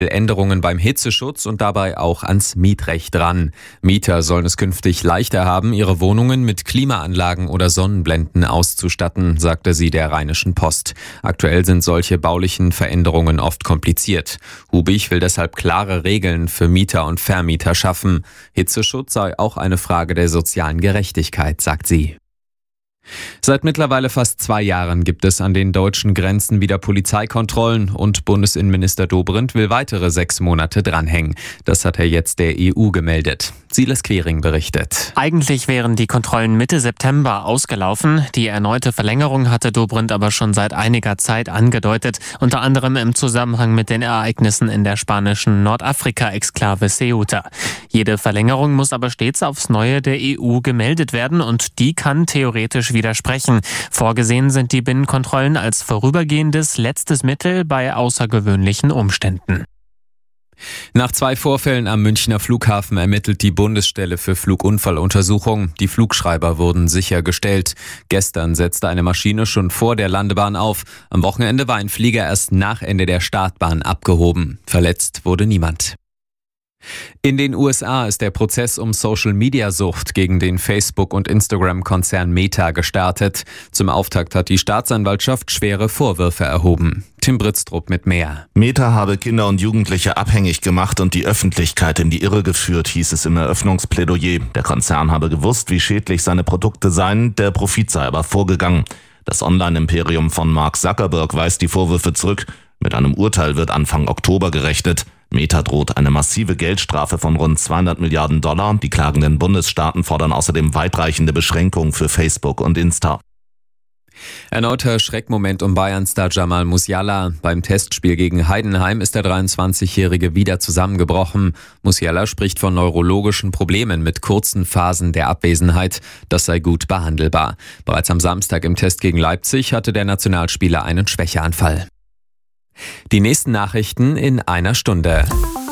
Änderungen beim Hitzeschutz und dabei auch ans Mietrecht ran. Mieter sollen es künftig leichter haben, ihre Wohnungen mit Klimaanlagen oder Sonnenblenden auszustatten, sagte sie der Rheinischen Post. Aktuell sind solche baulichen Veränderungen oft kompliziert. Hubig will deshalb klare Regeln für Mieter und Vermieter schaffen. Hitzeschutz sei auch eine Frage der sozialen Gerechtigkeit, sagt sie. Seit mittlerweile fast 2 Jahren gibt es an den deutschen Grenzen wieder Polizeikontrollen und Bundesinnenminister Dobrindt will weitere 6 Monate dranhängen. Das hat er jetzt der EU gemeldet. Silas Quering berichtet. Eigentlich wären die Kontrollen Mitte September ausgelaufen. Die erneute Verlängerung hatte Dobrindt aber schon seit einiger Zeit angedeutet, unter anderem im Zusammenhang mit den Ereignissen in der spanischen Nordafrika-Exklave Ceuta. Jede Verlängerung muss aber stets aufs Neue der EU gemeldet werden und die kann theoretisch widersprechen. Vorgesehen sind die Binnenkontrollen als vorübergehendes letztes Mittel bei außergewöhnlichen Umständen. Nach 2 Vorfällen am Münchner Flughafen ermittelt die Bundesstelle für Flugunfalluntersuchung. Die Flugschreiber wurden sichergestellt. Gestern setzte eine Maschine schon vor der Landebahn auf. Am Wochenende war ein Flieger erst nach Ende der Startbahn abgehoben. Verletzt wurde niemand. In den USA ist der Prozess um Social-Media-Sucht gegen den Facebook- und Instagram-Konzern Meta gestartet. Zum Auftakt hat die Staatsanwaltschaft schwere Vorwürfe erhoben. Tim Britztrup mit mehr. Meta habe Kinder und Jugendliche abhängig gemacht und die Öffentlichkeit in die Irre geführt, hieß es im Eröffnungsplädoyer. Der Konzern habe gewusst, wie schädlich seine Produkte seien, der Profit sei aber vorgegangen. Das Online-Imperium von Mark Zuckerberg weist die Vorwürfe zurück. Mit einem Urteil wird Anfang Oktober gerechnet. Meta droht eine massive Geldstrafe von rund $200 Milliarden. Die klagenden Bundesstaaten fordern außerdem weitreichende Beschränkungen für Facebook und Insta. Erneuter Schreckmoment um Bayern-Star Jamal Musiala. Beim Testspiel gegen Heidenheim ist der 23-Jährige wieder zusammengebrochen. Musiala spricht von neurologischen Problemen mit kurzen Phasen der Abwesenheit. Das sei gut behandelbar. Bereits am Samstag im Test gegen Leipzig hatte der Nationalspieler einen Schwächeanfall. Die nächsten Nachrichten in einer Stunde.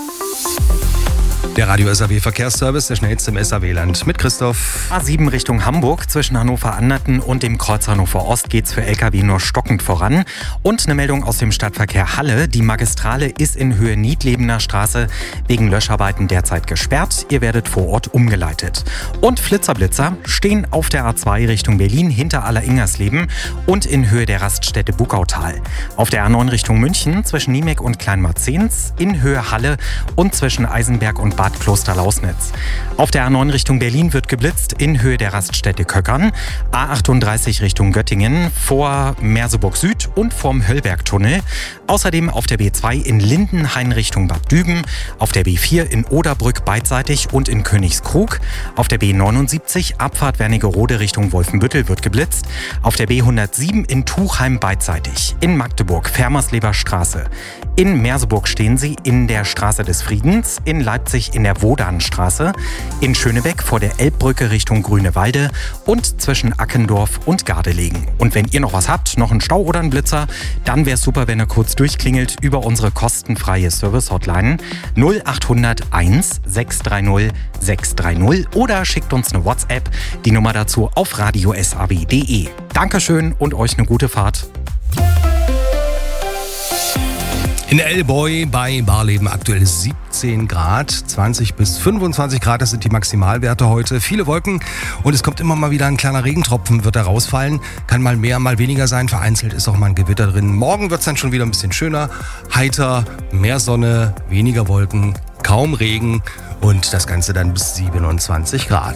Der Radio SAW Verkehrsservice, der schnellste im SAW-Land mit Christoph. A7 Richtung Hamburg, zwischen Hannover-Anderten und dem Kreuz Hannover Ost geht's für LKW nur stockend voran. Und eine Meldung aus dem Stadtverkehr Halle. Die Magistrale ist in Höhe Niedlebener Straße wegen Löscharbeiten derzeit gesperrt. Ihr werdet vor Ort umgeleitet. Und Flitzer-Blitzer stehen auf der A2 Richtung Berlin hinter Aller-Ingersleben und in Höhe der Raststätte Buckautal. Auf der A9 Richtung München zwischen Niemek und Kleinmarzens, in Höhe Halle und zwischen Eisenberg und Bad Kloster-Lausnitz. Auf der A9 Richtung Berlin wird geblitzt in Höhe der Raststätte Köckern. A38 Richtung Göttingen vor Merseburg Süd und vorm Höllbergtunnel. Außerdem auf der B2 in Lindenhain Richtung Bad Düben. Auf der B4 in Oderbrück beidseitig und in Königskrug. Auf der B79 Abfahrt Wernigerode Richtung Wolfenbüttel wird geblitzt. Auf der B107 in Tuchheim beidseitig. In Magdeburg Fermersleber Straße. In Merseburg stehen sie in der Straße des Friedens. In Leipzig in der Wodanstraße, in Schönebeck vor der Elbbrücke Richtung Grünewalde und zwischen Ackendorf und Gardelegen. Und wenn ihr noch was habt, noch einen Stau oder einen Blitzer, dann wäre es super, wenn ihr kurz durchklingelt über unsere kostenfreie Service-Hotline 0800 1 630 630 oder schickt uns eine WhatsApp, die Nummer dazu auf radiosaw.de. Dankeschön und euch eine gute Fahrt. In Elboy bei Barleben aktuell 17 Grad, 20 bis 25 Grad, das sind die Maximalwerte heute. Viele Wolken und es kommt immer mal wieder ein kleiner Regentropfen, wird da rausfallen. Kann mal mehr, mal weniger sein, vereinzelt ist auch mal ein Gewitter drin. Morgen wird es dann schon wieder ein bisschen schöner, heiter, mehr Sonne, weniger Wolken, kaum Regen und das Ganze dann bis 27 Grad.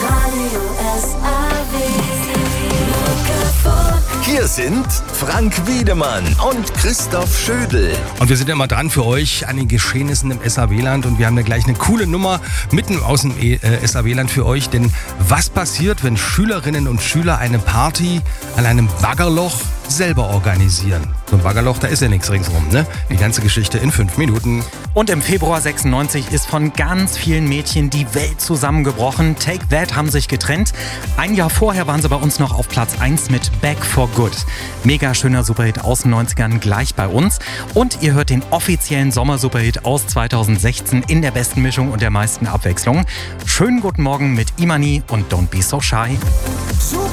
Hier sind Frank Wiedemann und Christoph Schödel. Und wir sind immer dran für euch an den Geschehnissen im SAW-Land und wir haben da gleich eine coole Nummer mitten aus dem SAW-Land für euch. Denn was passiert, wenn Schülerinnen und Schüler eine Party an einem Baggerloch selber organisieren? So ein Baggerloch, da ist ja nichts ringsrum, ne? Die ganze Geschichte in 5 Minuten. Und im Februar 96 ist von ganz vielen Mädchen die Welt zusammengebrochen. Take That haben sich getrennt. Ein Jahr vorher waren sie bei uns noch auf Platz 1 mit Back for Good. Mega schöner Superhit aus den 90ern gleich bei uns. Und ihr hört den offiziellen Sommersuperhit aus 2016 in der besten Mischung und der meisten Abwechslung. Schönen guten Morgen mit Imani und Don't Be So Shy.